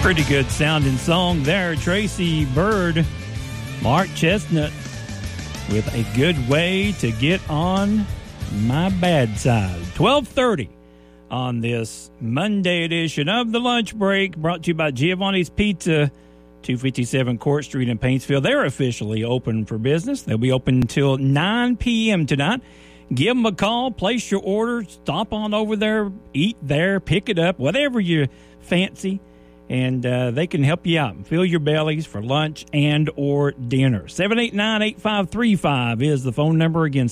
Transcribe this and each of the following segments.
Pretty good sounding song there. Tracy Byrd, Mark Chestnut with A Good Way to Get on My Bad Side. 12:30 on this Monday edition of The Lunch Break, brought to you by Giovanni's Pizza, 257 Court Street in Paintsville. They're officially open for business. They'll be open until 9 p.m. tonight. Give them a call, place your order, stop on over there, eat there, pick it up, whatever you fancy. And they can help you out and fill your bellies for lunch and or dinner. 789-8535 is the phone number. Again,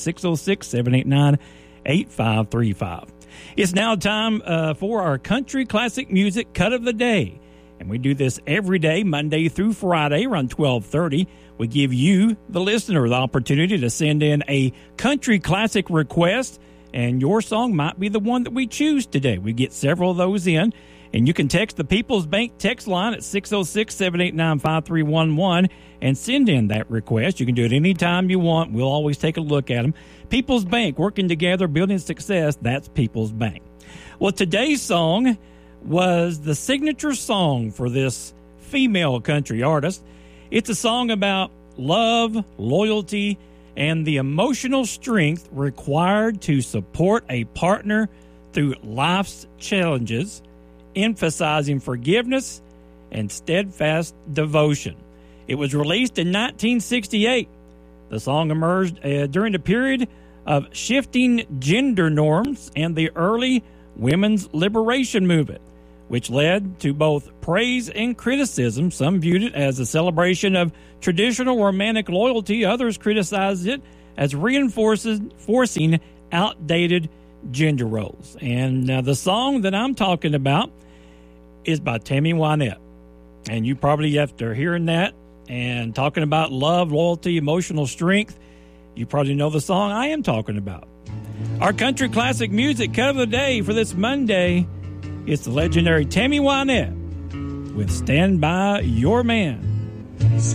606-789-8535. It's now time for our Country Classic Music Cut of the Day. And we do this every day, Monday through Friday, around 12:30. We give you, the listener, the opportunity to send in a country classic request, and your song might be the one that we choose today. We get several of those in. And you can text the People's Bank text line at 606-789-5311 and send in that request. You can do it anytime you want. We'll always take a look at them. People's Bank, working together, building success. That's People's Bank. Well, today's song was the signature song for this female country artist. It's a song about love, loyalty, and the emotional strength required to support a partner through life's challenges, emphasizing forgiveness and steadfast devotion. It was released in 1968. The song emerged during the period of shifting gender norms and the early women's liberation movement, which led to both praise and criticism. Some viewed it as a celebration of traditional romantic loyalty. Others criticized it as reinforcing outdated gender roles. And the song that I'm talking about is by Tammy Wynette. And you probably, after hearing that and talking about love, loyalty, emotional strength, you probably know the song I am talking about. Our country classic music cut of the day for this Monday, it's the legendary Tammy Wynette with Stand By Your Man.